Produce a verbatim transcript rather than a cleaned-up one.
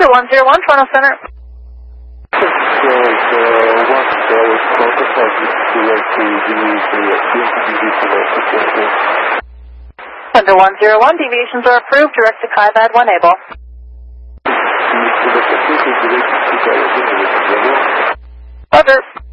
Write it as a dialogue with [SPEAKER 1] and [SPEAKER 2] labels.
[SPEAKER 1] Thunder one zero one, Toronto Center. Thunder one zero one, deviations are approved. Direct to Kaibad one Able. Thunder.